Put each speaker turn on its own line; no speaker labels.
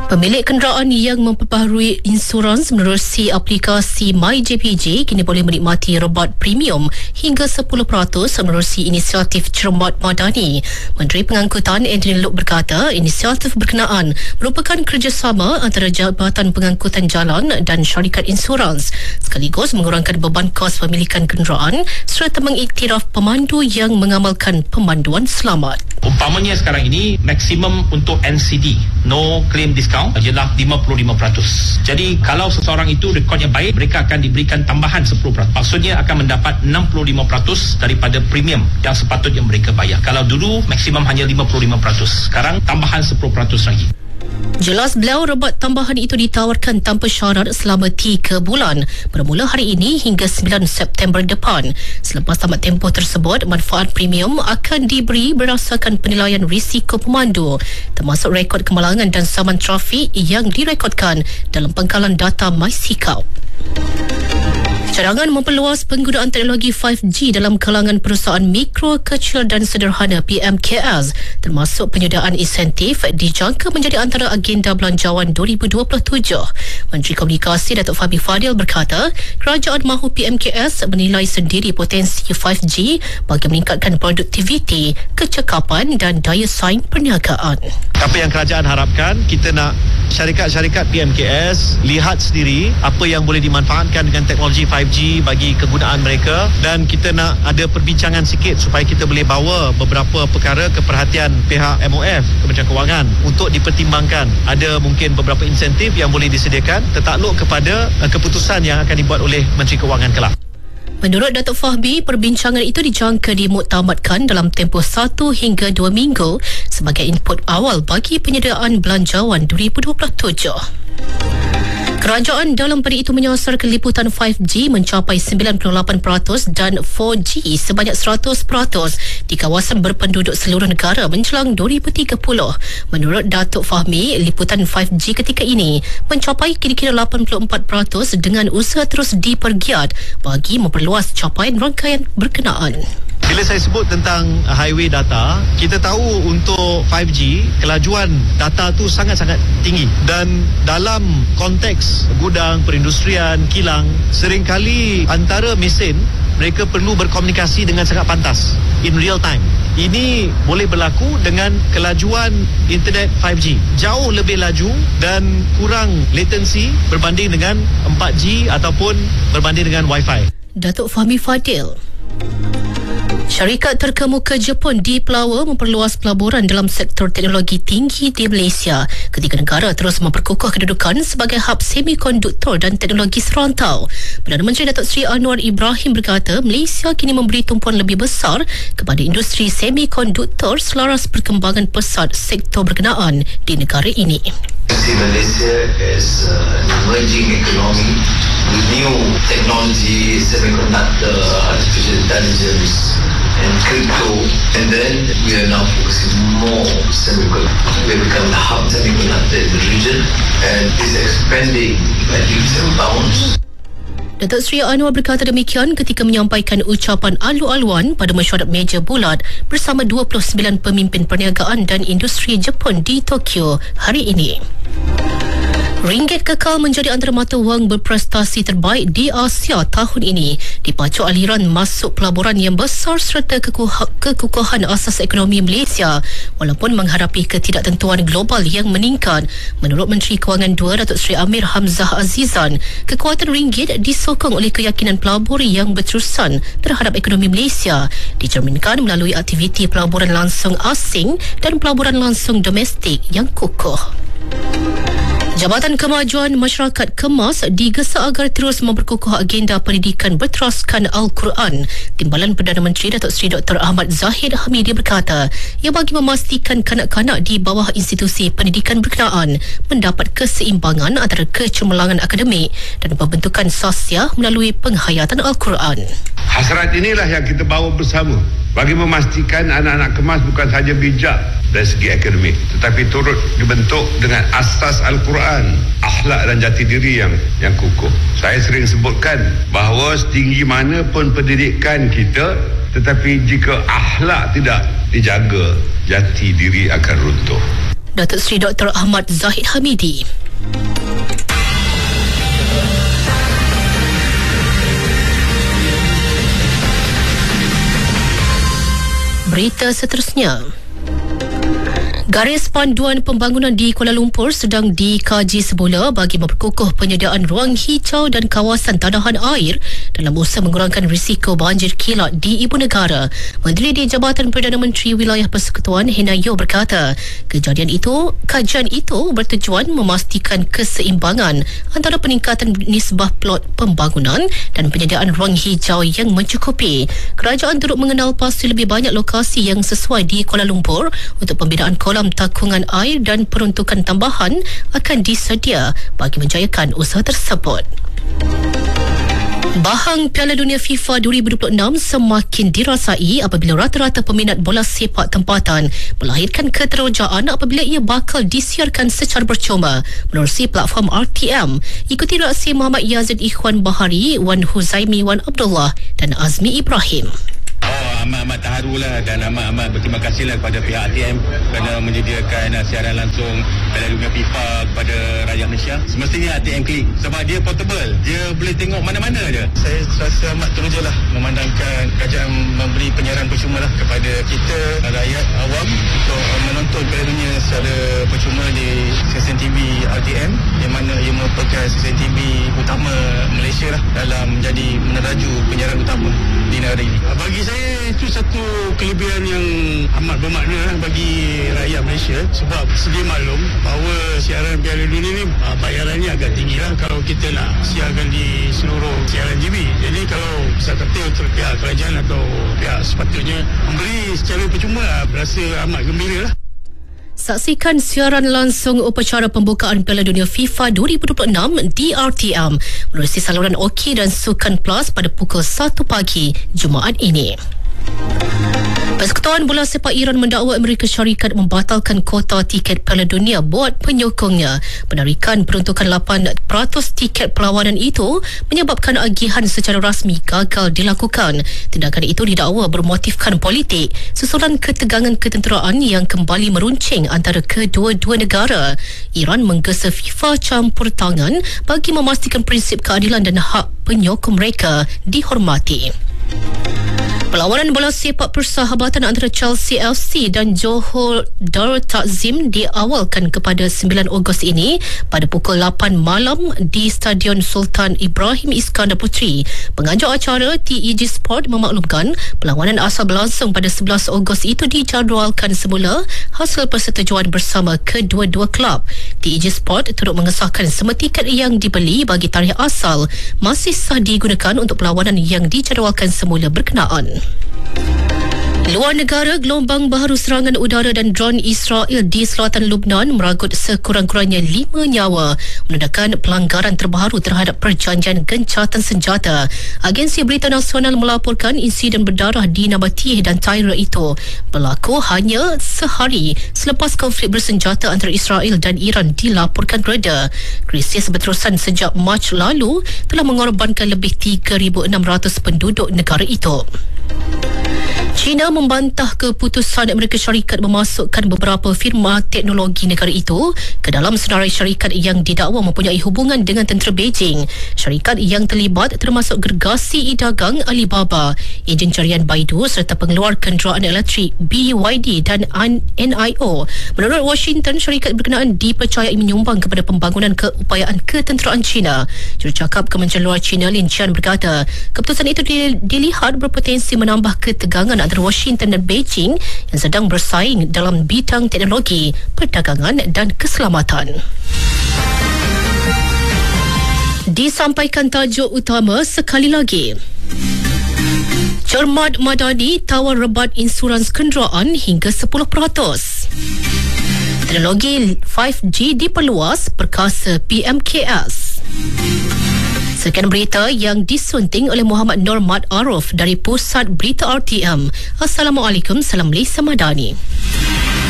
Pemilik kenderaan yang memperbaharui insurans menerusi aplikasi MyJPJ kini boleh menikmati rebate premium hingga 10% menerusi inisiatif Cermat Madani. Menteri Pengangkutan Anthony Loke berkata inisiatif berkenaan merupakan kerjasama antara Jabatan Pengangkutan Jalan dan syarikat insurans sekaligus mengurangkan beban kos pemilikan kenderaan serta mengiktiraf pemandu yang mengamalkan pemanduan selamat.
Umpamanya sekarang ini maksimum untuk NCD, no claim discount, ialah 55%. Jadi kalau seseorang itu rekodnya baik, mereka akan diberikan tambahan 10%. Maksudnya akan mendapat 65% daripada premium yang sepatutnya mereka bayar. Kalau dulu maksimum hanya 55%, sekarang tambahan 10% lagi.
Jelas beliau rebate tambahan itu ditawarkan tanpa syarat selama 3 bulan bermula hari ini hingga 9 September depan. Selepas tamat tempoh tersebut, manfaat premium akan diberi berdasarkan penilaian risiko pemandu termasuk rekod kemalangan dan saman trafik yang direkodkan dalam pangkalan data MySeaCow. Cadangan memperluas penggunaan teknologi 5G dalam kalangan perusahaan mikro, kecil dan sederhana PMKS termasuk penyediaan insentif dijangka menjadi antara agenda belanjawan 2027. Menteri Komunikasi Datuk Fahmi Fadil berkata kerajaan mahu PMKS menilai sendiri potensi 5G bagi meningkatkan produktiviti, kecekapan dan daya saing perniagaan.
Apa yang kerajaan harapkan, kita nak syarikat-syarikat PMKS lihat sendiri apa yang boleh dimanfaatkan dengan teknologi 5G bagi kegunaan mereka, dan kita nak ada perbincangan sikit supaya kita boleh bawa beberapa perkara ke perhatian pihak MOF, Kementerian Kewangan, untuk dipertimbangkan. Ada mungkin beberapa insentif yang boleh disediakan tertakluk kepada keputusan yang akan dibuat oleh Menteri Kewangan kelak.
Menurut Datuk Fahmi, perbincangan itu dijangka dimuktamadkan dalam tempoh 1 hingga 2 minggu sebagai input awal bagi penyediaan belanjawan 2027. Kerajaan dalam pada itu menyasarkan liputan 5G mencapai 98% dan 4G sebanyak 100% di kawasan berpenduduk seluruh negara menjelang 2030. Menurut Datuk Fahmi, liputan 5G ketika ini mencapai kira-kira 84% dengan usaha terus dipergiat bagi memperluas capaian rangkaian berkenaan.
Bila saya sebut tentang highway data, kita tahu untuk 5G, kelajuan data tu sangat-sangat tinggi. Dan dalam konteks gudang, perindustrian, kilang, seringkali antara mesin, mereka perlu berkomunikasi dengan sangat pantas, in real time. Ini boleh berlaku dengan kelajuan internet 5G. Jauh lebih laju dan kurang latency berbanding dengan 4G ataupun berbanding dengan Wi-Fi.
Datuk Fahmi Fadil. Syarikat terkemuka Jepun di Pelawa memperluas pelaburan dalam sektor teknologi tinggi di Malaysia. Ketiga negara terus memperkukuh kedudukan sebagai hub semikonduktor dan teknologi serantau. Perdana Menteri Datuk Seri Anwar Ibrahim berkata Malaysia kini memberi tumpuan lebih besar kepada industri semikonduktor selaras perkembangan pesat sektor berkenaan di negara ini.
Malaysia is an emerging economy with new technology, semiconductor, artificial intelligence and crypto, and then we are now focusing more on semiconductor. We have become the hub semiconductor in the region and is expanding by leaps and bounds.
Datuk Seri Anwar berkata demikian ketika menyampaikan ucapan alu-aluan pada mesyuarat meja bulat bersama 29 pemimpin perniagaan dan industri Jepun di Tokyo hari ini. Ringgit kekal menjadi antara mata wang berprestasi terbaik di Asia tahun ini dipacu aliran masuk pelaburan yang besar serta kekukuhan asas ekonomi Malaysia walaupun menghadapi ketidaktentuan global yang meningkat. Menurut Menteri Kewangan II Datuk Seri Amir Hamzah Azizan, kekuatan ringgit disokong oleh keyakinan pelabur yang berterusan terhadap ekonomi Malaysia dicerminkan melalui aktiviti pelaburan langsung asing dan pelaburan langsung domestik yang kukuh. Jabatan Kemajuan Masyarakat Kemas digesa agar terus memperkukuh agenda pendidikan berteraskan Al-Quran. Timbalan Perdana Menteri Datuk Seri Dr. Ahmad Zahid Hamidi berkata, ia bagi memastikan kanak-kanak di bawah institusi pendidikan berkenaan mendapat keseimbangan antara kecemerlangan akademik dan pembentukan sosial melalui penghayatan Al-Quran.
Hasrat inilah yang kita bawa bersama bagi memastikan anak-anak Kemas bukan sahaja bijak dari segi akademik tetapi turut dibentuk dengan asas Al-Quran, akhlak dan jati diri yang kukuh. Saya sering sebutkan bahawa setinggi mana pun pendidikan kita tetapi jika akhlak tidak dijaga, jati diri akan runtuh.
Datuk Seri Dr. Ahmad Zahid Hamidi. Berita seterusnya. Garis panduan pembangunan di Kuala Lumpur sedang dikaji semula bagi memperkukuh penyediaan ruang hijau dan kawasan tanahan air dalam usaha mengurangkan risiko banjir kilat di ibu negara. Menteri di Jabatan Perdana Menteri Wilayah Persekutuan Hena Yeoh berkata, kajian itu bertujuan memastikan keseimbangan antara peningkatan nisbah plot pembangunan dan penyediaan ruang hijau yang mencukupi. Kerajaan turut mengenal pasti lebih banyak lokasi yang sesuai di Kuala Lumpur untuk pembinaan kolam takungan air dan peruntukan tambahan akan disedia bagi menjayakan usaha tersebut. Bahang Piala Dunia FIFA 2026 semakin dirasai apabila rata-rata peminat bola sepak tempatan melahirkan keterojaan apabila ia bakal disiarkan secara percuma menerusi platform RTM. Ikuti reaksi Muhammad Yazid Ikhwan Bahari, Wan Huzaimi Wan Abdullah dan Azmi Ibrahim.
Amat terharu lah dan amat berterima kasih lah kepada pihak RTM kerana menyediakan siaran langsung Piala Dunia FIFA kepada rakyat Malaysia. Semestinya RTM klik sebab dia portable, dia boleh tengok mana-mana je. Saya rasa amat teruja lah memandangkan kerajaan memberi penyiaran percuma lah kepada kita rakyat awam untuk menonton Piala Dunia secara percuma di stesen TV RTM yang mana ia merupakan stesen TV utama Malaysia lah dalam menjadi meneraju penyiaran utama di negara ini. Bagi saya itu satu kelebihan yang amat bermakna bagi rakyat Malaysia sebab sedia maklum bahawa siaran Piala Dunia ni bayarannya agak tinggi lah kalau kita nak siarkan di seluruh siaran TV. Jadi kalau bisa kata untuk pihak kerajaan atau pihak sepatutnya memberi secara percuma berasa amat gembira lah.
Saksikan siaran langsung upacara pembukaan Piala Dunia FIFA 2026 di RTM menerusi saluran OK dan Sukan Plus pada pukul 1 pagi Jumaat ini. Persekutuan Bola Sepak Iran mendakwa Amerika Syarikat membatalkan kota tiket Piala Dunia buat penyokongnya. Penarikan peruntukan 8% tiket perlawanan itu menyebabkan agihan secara rasmi gagal dilakukan. Tindakan itu didakwa bermotifkan politik susulan ketegangan ketenteraan yang kembali meruncing antara kedua-dua negara. Iran menggesa FIFA campur tangan bagi memastikan prinsip keadilan dan hak penyokong mereka dihormati. Perlawanan bola sepak persahabatan antara Chelsea FC dan Johor Darul Takzim diawalkan kepada 9 Ogos ini pada pukul 8 malam di Stadion Sultan Ibrahim Iskandar Puteri. Pengajar acara TEG Sport memaklumkan perlawanan asal berlangsung pada 11 Ogos itu dijadualkan semula hasil persetujuan bersama kedua-dua kelab. TEG Sport turut mengesahkan semua tiket yang dibeli bagi tarikh asal masih sah digunakan untuk perlawanan yang dijadualkan semula berkenaan. Luar negara, gelombang baharu serangan udara dan dron Israel di selatan Lubnan meragut sekurang-kurangnya 5 nyawa, menandakan pelanggaran terbaru terhadap perjanjian gencatan senjata. Agensi Berita Nasional melaporkan insiden berdarah di Nabatih dan Tyre itu berlaku hanya sehari selepas konflik bersenjata antara Israel dan Iran dilaporkan reda. Krisis berterusan sejak Mac lalu telah mengorbankan lebih 3,600 penduduk negara itu. China membantah keputusan Amerika Syarikat memasukkan beberapa firma teknologi negara itu ke dalam senarai syarikat yang didakwa mempunyai hubungan dengan tentera Beijing. Syarikat yang terlibat termasuk gergasi e-dagang Alibaba, ejen carian Baidu serta pengeluar kenderaan elektrik BYD dan NIO. Menurut Washington, syarikat berkenaan dipercayai menyumbang kepada pembangunan keupayaan ketenteraan China. Jurucakap Kementerian Luar China Lin Jian berkata, keputusan itu dilihat berpotensi menambah ketegangan antara Washington dan Beijing yang sedang bersaing dalam bidang teknologi, perdagangan dan keselamatan. Disampaikan tajuk utama sekali lagi. Cermat Madani tawar rebat insurans kenderaan hingga 10%. Teknologi 5G diperluas perkasa PMKS. Sekian berita yang disunting oleh Muhammad Nur Mat Aruf dari Pusat Berita RTM. Assalamualaikum, salam Malaysia Madani.